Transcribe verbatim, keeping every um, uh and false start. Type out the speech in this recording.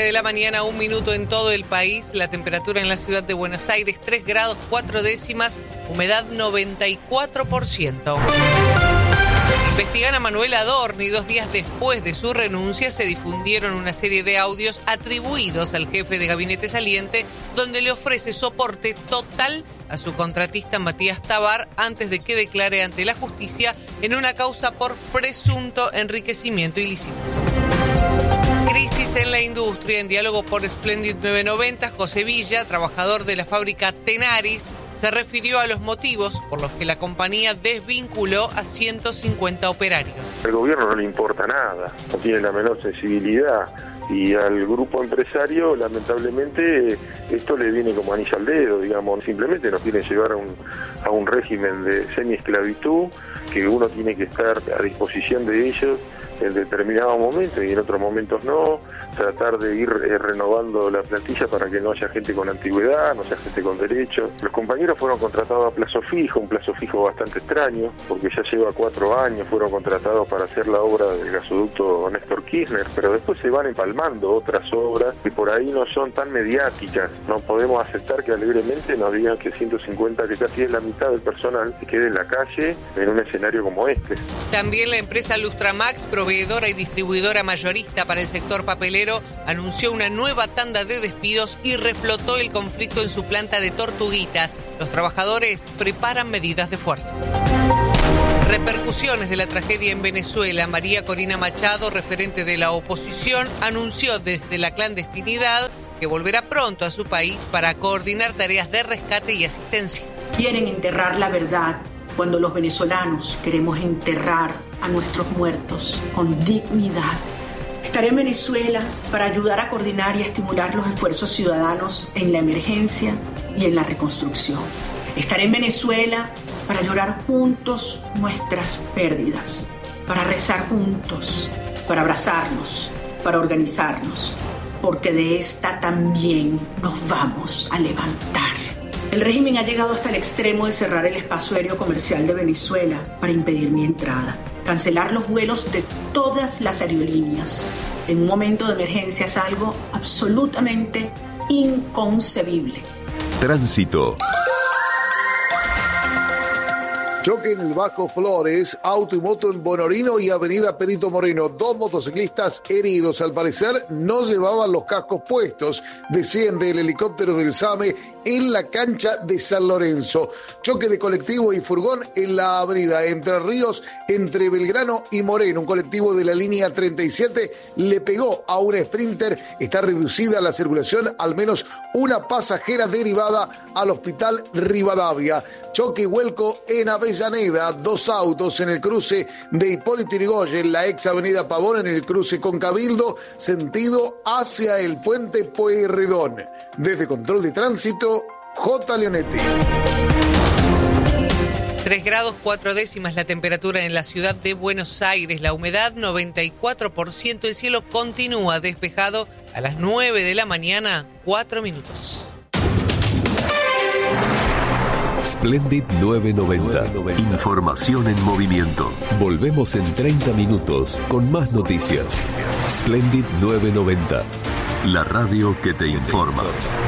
de la mañana, un minuto en todo el país. La temperatura en la ciudad de Buenos Aires, tres grados cuatro décimas, humedad noventa y cuatro por ciento. Investigan a Manuel Adorni. Dos días después de su renuncia se difundieron una serie de audios atribuidos al jefe de gabinete saliente, donde le ofrece soporte total a su contratista Matías Tabar antes de que declare ante la justicia en una causa por presunto enriquecimiento ilícito. Crisis en la industria. En diálogo por Splendid novecientos noventa, José Villa, trabajador de la fábrica Tenaris, se refirió a los motivos por los que la compañía desvinculó a ciento cincuenta operarios. Al gobierno no le importa nada, no tiene la menor sensibilidad, y al grupo empresario lamentablemente esto le viene como anillo al dedo, digamos, simplemente nos quieren llevar a un, a un régimen de semi-esclavitud, que uno tiene que estar a disposición de ellos en determinados momentos y en otros momentos no, tratar de ir eh, renovando la plantilla para que no haya gente con antigüedad, no haya gente con derechos. Los compañeros fueron contratados a plazo fijo, un plazo fijo bastante extraño, porque ya lleva cuatro años, fueron contratados para hacer la obra del gasoducto Néstor Kirchner, pero después se van empalmando otras obras que por ahí no son tan mediáticas. No podemos aceptar que alegremente nos digan que ciento cincuenta, que casi es la mitad del personal, que quede en la calle en un escenario como este. También la empresa Lustramax, proveedora y distribuidora mayorista para el sector papelero, anunció una nueva tanda de despidos y reflotó el conflicto en su planta de Tortuguitas. Los trabajadores preparan medidas de fuerza. Repercusiones de la tragedia en Venezuela. María Corina Machado, referente de la oposición, anunció desde la clandestinidad que volverá pronto a su país para coordinar tareas de rescate y asistencia. Quieren enterrar la verdad cuando los venezolanos queremos enterrar a nuestros muertos con dignidad. Estaré en Venezuela para ayudar a coordinar y a estimular los esfuerzos ciudadanos en la emergencia y en la reconstrucción. Estaré en Venezuela para llorar juntos nuestras pérdidas, para rezar juntos, para abrazarnos, para organizarnos, porque de esta también nos vamos a levantar. El régimen ha llegado hasta el extremo de cerrar el espacio aéreo comercial de Venezuela para impedir mi entrada, cancelar los vuelos de todas las aerolíneas. En un momento de emergencia es algo absolutamente inconcebible. Tránsito. Choque en el Bajo Flores, auto y moto en Bonorino y avenida Perito Moreno. Dos motociclistas heridos, al parecer no llevaban los cascos puestos. Desciende el helicóptero del SAME en la cancha de San Lorenzo. Choque de colectivo y furgón en la avenida Entre Ríos, entre Belgrano y Moreno. Un colectivo de la línea treinta y siete le pegó a un Sprinter. Está reducida la circulación, al menos una pasajera derivada al hospital Rivadavia. Choque y vuelco en Avellaneda. Dos autos en el cruce de Hipólito Yrigoyen, la ex avenida Pavón, en el cruce con Cabildo, sentido hacia el puente Pueyrredón. Desde Control de Tránsito, J. Leonetti. tres grados cuatro décimas la temperatura en la ciudad de Buenos Aires, la humedad noventa y cuatro por ciento, el cielo continúa despejado a las nueve de la mañana, cuatro minutos. Splendid novecientos noventa. Información en movimiento. Volvemos en treinta minutos con más noticias. Splendid novecientos noventa. La radio que te informa.